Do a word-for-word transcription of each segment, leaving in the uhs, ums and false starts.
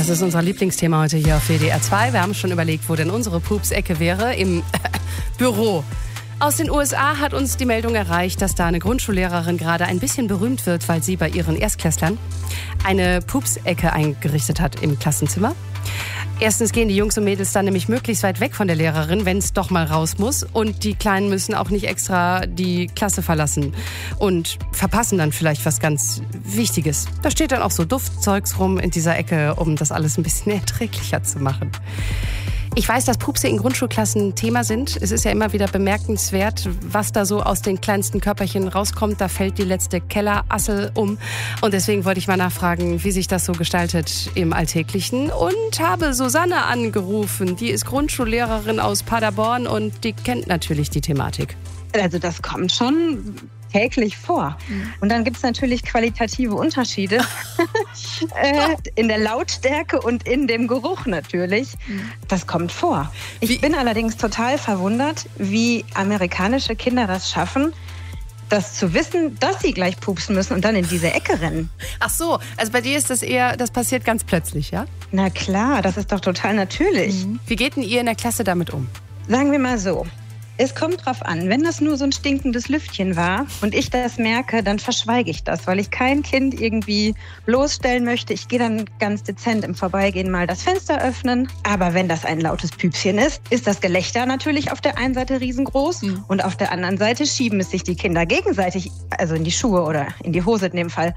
Das ist unser Lieblingsthema heute hier auf W D R zwei. Wir haben schon überlegt, wo denn unsere Pups-Ecke wäre. Im Büro. Aus den U S A hat uns die Meldung erreicht, dass da eine Grundschullehrerin gerade ein bisschen berühmt wird, weil sie bei ihren Erstklässlern eine Pups-Ecke eingerichtet hat im Klassenzimmer. Erstens gehen die Jungs und Mädels dann nämlich möglichst weit weg von der Lehrerin, wenn es doch mal raus muss. Und die Kleinen müssen auch nicht extra die Klasse verlassen und verpassen dann vielleicht was ganz Wichtiges. Da steht dann auch so Duftzeugs rum in dieser Ecke, um das alles ein bisschen erträglicher zu machen. Ich weiß, dass Pupse in Grundschulklassen Thema sind. Es ist ja immer wieder bemerkenswert, was da so aus den kleinsten Körperchen rauskommt. Da fällt die letzte Kellerassel um. Und deswegen wollte ich mal nachfragen, wie sich das so gestaltet im Alltäglichen. Und habe Susanne angerufen. Die ist Grundschullehrerin aus Paderborn und die kennt natürlich die Thematik. Also das kommt schon täglich vor. Und dann gibt es natürlich qualitative Unterschiede äh, in der Lautstärke und in dem Geruch natürlich. Das kommt vor. Ich wie? bin allerdings total verwundert, wie amerikanische Kinder das schaffen, das zu wissen, dass sie gleich pupsen müssen und dann in diese Ecke rennen. Ach so, also bei dir ist das eher, das passiert ganz plötzlich, ja? Na klar, das ist doch total natürlich. Mhm. Wie geht denn ihr in der Klasse damit um? Sagen wir mal so. Es kommt drauf an, wenn das nur so ein stinkendes Lüftchen war und ich das merke, dann verschweige ich das, weil ich kein Kind irgendwie bloßstellen möchte. Ich gehe dann ganz dezent im Vorbeigehen mal das Fenster öffnen. Aber wenn das ein lautes Püpschen ist, ist das Gelächter natürlich auf der einen Seite riesengroß mhm. und auf der anderen Seite schieben es sich die Kinder gegenseitig, also in die Schuhe oder in die Hose in dem Fall.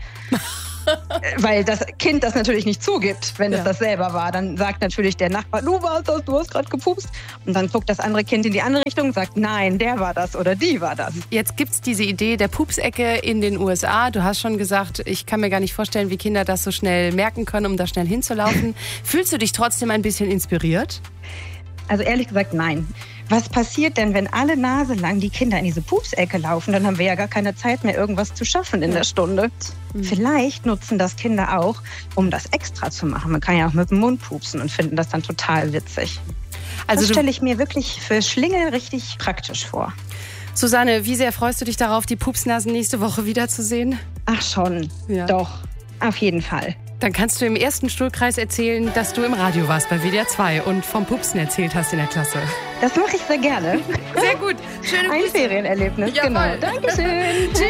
Weil das Kind das natürlich nicht zugibt, wenn ja. es das selber war. Dann sagt natürlich der Nachbar, du warst das, du hast gerade gepupst. Und dann guckt das andere Kind in die andere Richtung und sagt, nein, der war das oder die war das. Jetzt gibt es diese Idee der Pupsecke in den U S A. Du hast schon gesagt, ich kann mir gar nicht vorstellen, wie Kinder das so schnell merken können, um da schnell hinzulaufen. Fühlst du dich trotzdem ein bisschen inspiriert? Also ehrlich gesagt, nein. Was passiert denn, wenn alle Nase lang die Kinder in diese Pupsecke laufen? Dann haben wir ja gar keine Zeit mehr, irgendwas zu schaffen in der Stunde. Mhm. Vielleicht nutzen das Kinder auch, um das extra zu machen. Man kann ja auch mit dem Mund pupsen und finden das dann total witzig. Also das stelle ich mir wirklich für Schlingel richtig praktisch vor. Susanne, wie sehr freust du dich darauf, die Pupsnasen nächste Woche wiederzusehen? Ach schon, ja. Doch, auf jeden Fall. Dann kannst du im ersten Stuhlkreis erzählen, dass du im Radio warst bei W D R zwei und vom Pupsen erzählt hast in der Klasse. Das mache ich sehr gerne. Sehr gut. Schöne Ein Ferienerlebnis, Jawohl. Genau. Dankeschön. Tschüss.